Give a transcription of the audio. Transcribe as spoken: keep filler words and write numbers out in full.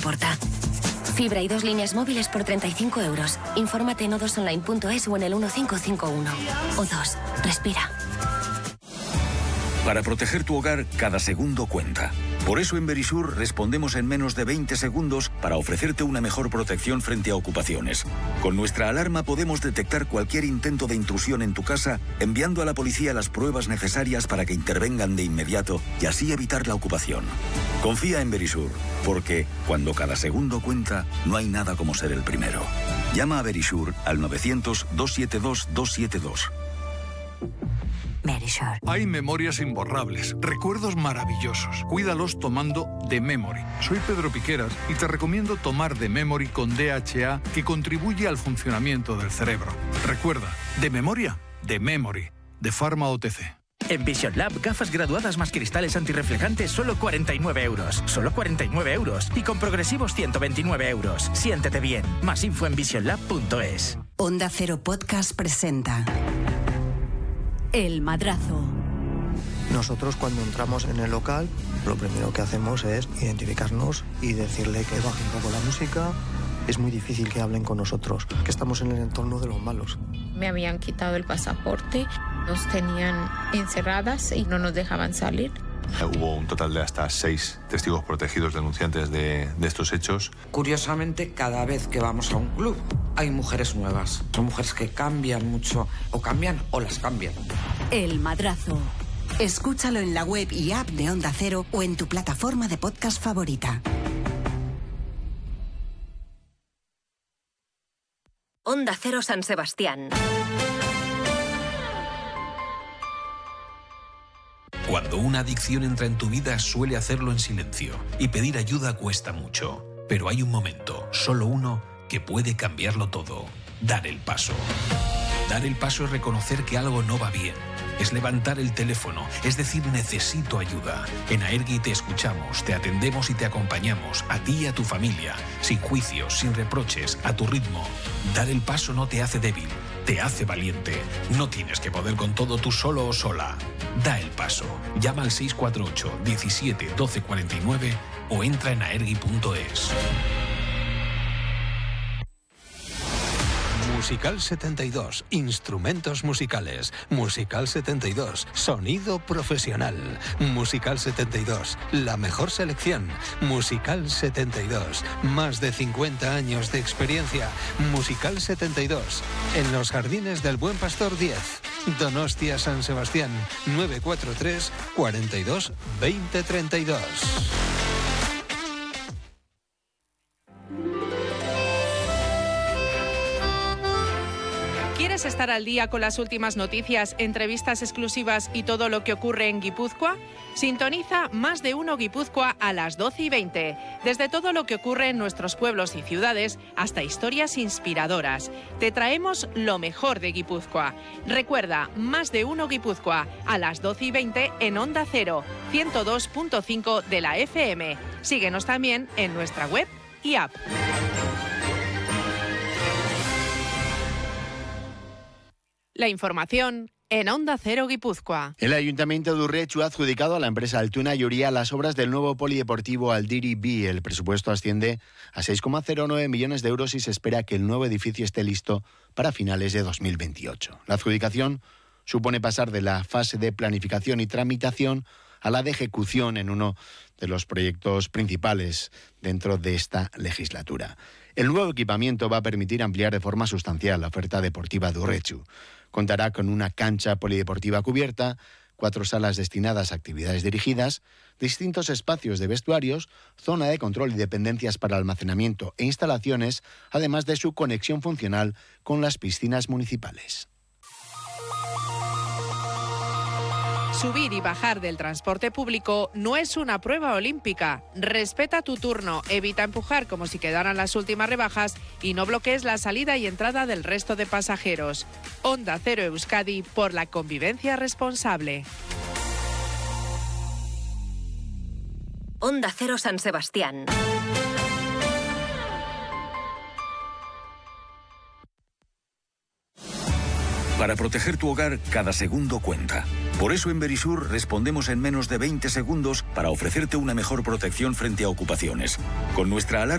importa. Fibra y dos líneas móviles por treinta y cinco euros. Infórmate en o dos online punto es o en el uno cinco cinco uno. O dos. Respira. Para proteger tu hogar, cada segundo cuenta. Por eso en Verisur respondemos en menos de veinte segundos para ofrecerte una mejor protección frente a ocupaciones. Con nuestra alarma podemos detectar cualquier intento de intrusión en tu casa, enviando a la policía las pruebas necesarias para que intervengan de inmediato y así evitar la ocupación. Confía en Verisur, porque cuando cada segundo cuenta, no hay nada como ser el primero. Llama a Verisur al novecientos, doscientos setenta y dos, doscientos setenta y dos. Verisur. Hay memorias imborrables, recuerdos maravillosos. Cuídalos tomando The Memory. Soy Pedro Piqueras y te recomiendo tomar The Memory con D H A, que contribuye al funcionamiento del cerebro. Recuerda, de memoria, The Memory, de Pharma O T C. En Vision Lab, gafas graduadas más cristales antirreflejantes, solo cuarenta y nueve euros. Solo cuarenta y nueve euros. Y con progresivos ciento veintinueve euros. Siéntete bien. Más info en vision lab punto es. Onda Cero Podcast presenta El Madrazo. Nosotros cuando entramos en el local, lo primero que hacemos es identificarnos y decirle que baje un poco la música. Es muy difícil que hablen con nosotros, que estamos en el entorno de los malos. Me habían quitado el pasaporte, nos tenían encerradas y no nos dejaban salir. Hubo un total de hasta seis testigos protegidos denunciantes de, de estos hechos. Curiosamente, cada vez que vamos a un club hay mujeres nuevas. Son mujeres que cambian mucho, o cambian o las cambian. El Madrazo. Escúchalo en la web y app de Onda Cero o en tu plataforma de podcast favorita. Onda Cero San Sebastián. Cuando una adicción entra en tu vida, suele hacerlo en silencio, y pedir ayuda cuesta mucho. Pero hay un momento, solo uno, que puede cambiarlo todo: dar el paso. Dar el paso es reconocer que algo no va bien. Es levantar el teléfono, es decir, necesito ayuda. En Aergi te escuchamos, te atendemos y te acompañamos, a ti y a tu familia, sin juicios, sin reproches, a tu ritmo. Dar el paso no te hace débil, te hace valiente. No tienes que poder con todo tú solo o sola. Da el paso. Llama al seis cuatro ocho, diecisiete, doce cuarenta y nueve o entra en aergi punto es. Musical setenta y dos, instrumentos musicales. Musical setenta y dos, sonido profesional. Musical setenta y dos, la mejor selección. Musical setenta y dos, más de cincuenta años de experiencia. Musical setenta y dos, en los Jardines del Buen Pastor diez. Donostia, San Sebastián, nueve cuatro tres, cuarenta y dos, veinte treinta y dos. ¿Quieres estar al día con las últimas noticias, entrevistas exclusivas y todo lo que ocurre en Guipúzcoa? Sintoniza Más de Uno Guipúzcoa a las doce y veinte. Desde todo lo que ocurre en nuestros pueblos y ciudades hasta historias inspiradoras. Te traemos lo mejor de Guipúzcoa. Recuerda, Más de Uno Guipúzcoa a las doce y veinte en Onda Cero, ciento dos punto cinco de la F M. Síguenos también en nuestra web y app. La información en Onda Cero Guipúzcoa. El Ayuntamiento de Urrechu ha adjudicado a la empresa Altuna y Uría las obras del nuevo polideportivo Aldiri B. El presupuesto asciende a seis coma cero nueve millones de euros y se espera que el nuevo edificio esté listo para finales de dos mil veintiocho. La adjudicación supone pasar de la fase de planificación y tramitación a la de ejecución en uno de los proyectos principales dentro de esta legislatura. El nuevo equipamiento va a permitir ampliar de forma sustancial la oferta deportiva de Urrechu. Contará con una cancha polideportiva cubierta, cuatro salas destinadas a actividades dirigidas, distintos espacios de vestuarios, zona de control y dependencias para almacenamiento e instalaciones, además de su conexión funcional con las piscinas municipales. Subir y bajar del transporte público no es una prueba olímpica. Respeta tu turno, evita empujar como si quedaran las últimas rebajas y no bloquees la salida y entrada del resto de pasajeros. Onda Cero Euskadi, por la convivencia responsable. Onda Cero San Sebastián. Para proteger tu hogar, cada segundo cuenta. Por eso en Verisur respondemos en menos de veinte segundos para ofrecerte una mejor protección frente a ocupaciones. Con nuestra alarma